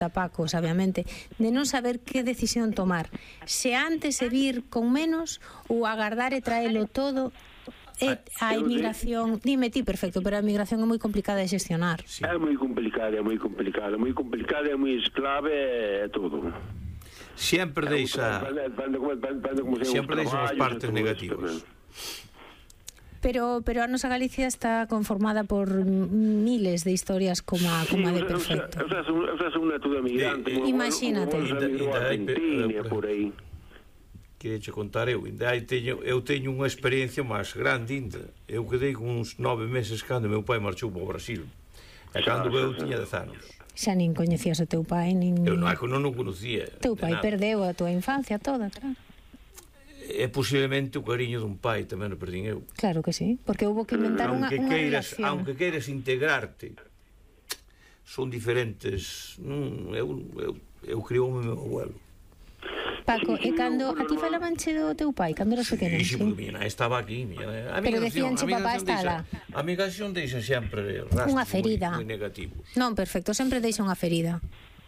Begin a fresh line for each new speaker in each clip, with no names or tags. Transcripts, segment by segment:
Paco, sabiamente, de non saber que decisión tomar, se antes se vir con menos ou agardar e traelo todo. A emigración, dime ti, perfecto, pero a emigración é moi complicada de xestionar.
Sí. É moi complicada, é moi moi esclave, é todo.
Sempre deixa as partes negativas.
Pero a nosa Galicia está conformada por miles de historias como a de Perfecto.
Esa é unha toda migrante.
Imagínate.
Argentina, por aí.
Quereche contar eu teño unha experiencia máis grande ainda. Eu quedei con uns 9 meses cando meu pai marchou para o Brasil, e cando eu tiña 10 anos.
Xa nin coñecías o teu pai nin...
Eu non o conocía.
Teu pai perdeu a tua infancia toda, claro.
E posiblemente o cariño dun pai tamén o perdín eu.
Claro que sí, porque houve que inventar unha relación.
Aunque queiras integrarte, son diferentes. Eu crioume meu abuelo.
Paco, e cando a ti falabanche do teu pai, cando eras pequeno?
Sí, porque miña nai estaba aquí.
Pero decíanche papá está lá.
A migración deixa sempre rastros moi negativos.
Non, perfecto, sempre deixa unha ferida.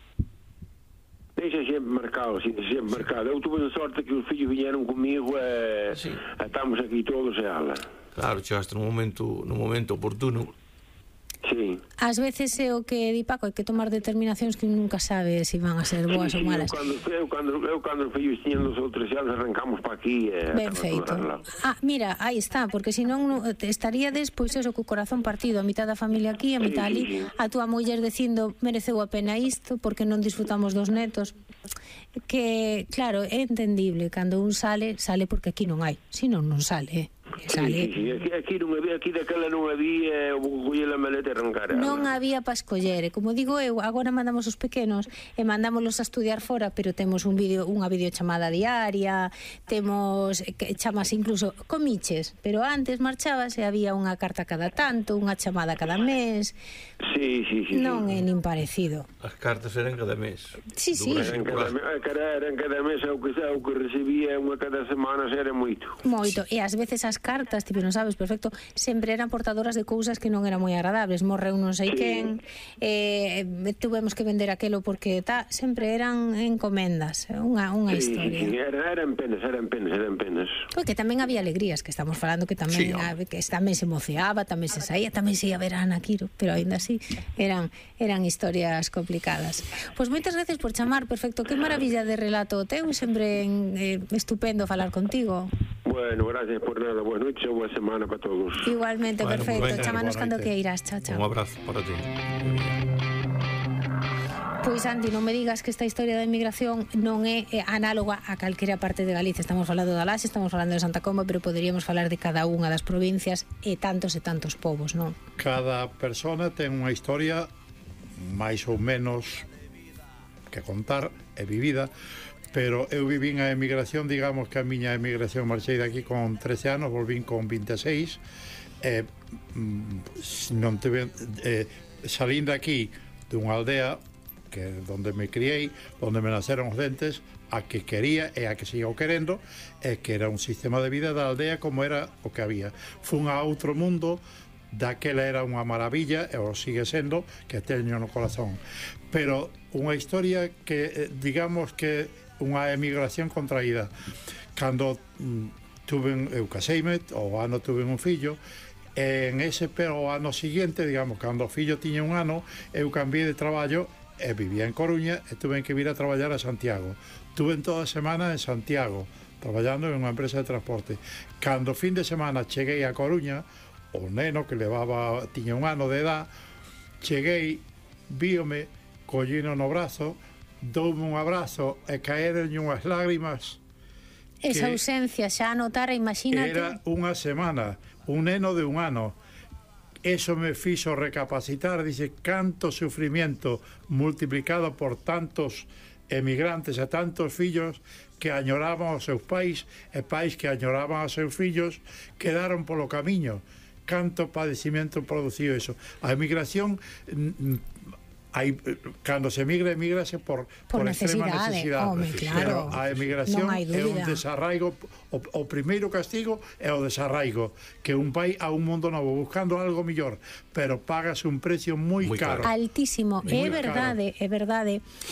Deixa sempre marcado, sempre marcado. Eu tuve a sorte que os fillos viñeron comigo e estamos aquí todos e ala.
Claro, chegaste no momento oportuno.
Sí.
Ás veces é o que di Paco, hai que tomar determinacións que nunca sabe se van a ser boas ou malas.
Eu cando os fillos tiñan 2 ou 3 anos arrancamos para aquí.
Ben feito. Mira, aí está, porque senón estaríades pois eso, co corazón partido, a mitad da familia aquí, a mitad ali, a túa muller dicindo mereceu a pena isto, porque non disfrutamos dos netos. Que, claro, é entendible, cando un sale porque aquí non hai, senón non sale,
sale. Aquí daquela non había, coller a maleta e arrancar.
Non había para escoller, como digo eu, agora mandamos os pequenos e mandámoslos a estudiar fora, pero temos unha videochamada diaria, temos chamas incluso comiches, pero antes marchabas e había unha carta cada tanto, unha chamada cada mes.
Sí.
Non é nin parecido.
As cartas eran cada mes.
Sí.
Eran cada mes, o que recibía unha cada semana era moito.
Moito, e ás veces as cartas, tipo, non sabes, perfecto, sempre eran portadoras de cousas que non eran moi agradables, morreu non sei quen, tuvemos que vender aquelo porque sempre eran encomendas, unha historia.
Sí, eran penas.
Porque tamén había alegrías, que estamos falando que tamén tamén se moceaba, tamén se saía, tamén se ia ver a Ana Quiro, pero aínda así eran historias complicadas. Pois moitas gracias por chamar, perfecto, que maravilla de relato teu, sempre estupendo falar contigo.
Bueno, gracias por nada, boas noites e boa semana para todos.
Igualmente, perfecto, chamanos cando queiras, chao.
Un abrazo para ti.
Pois, Andy, non me digas que esta historia da inmigración non é análoga a calquera parte de Galicia. Estamos falando da Laxe, estamos falando de Santa Comba, pero poderíamos falar de cada unha das provincias e tantos povos, non?
Cada persona ten unha historia máis ou menos que contar e vivida, pero eu vivín a emigración, digamos que a miña emigración marchei daqui con 13 anos, volvín con 26, non teve, salín daqui dunha aldea que donde me criei, donde me naceron os dentes, a que quería e a que sigo querendo, e que era un sistema de vida da aldea como era o que había. Fun a outro mundo, daquela era unha maravilla, e o sigue sendo, que teño no corazón. Pero unha historia que, digamos que unha emigración contraída. Cando eu caseime, o ano tuve un fillo, e en ese pero ano seguinte, digamos, cando o fillo tiña un ano, eu cambiei de traballo e vivía en Coruña e tuve que vir a traballar a Santiago. Tuve toda a semana en Santiago, traballando en unha empresa de transporte. Cando fin de semana cheguei a Coruña, o neno que tiña un ano de edad, cheguei, víome, collino no brazo, doume un abrazo e caeron unhas lágrimas.
Esa ausencia xa a notara, imagínate.
Era unha semana, un neno de un ano. Eso me fixo recapacitar, dice, canto sufrimiento multiplicado por tantos emigrantes e tantos fillos que añoraban os seus pais e pais que añoraban os seus fillos quedaron polo camiño. Canto padecimiento produciu eso. A emigración cando se emigrase por extrema necesidade.
Home, claro.
Pero a emigración
Non hai
é un
dúbida.
desarraigo, o primeiro castigo é o desarraigo, que un vai a un mundo novo buscando algo mellor, pero pagas un precio moi caro.
Altísimo, é verdade, é verdade.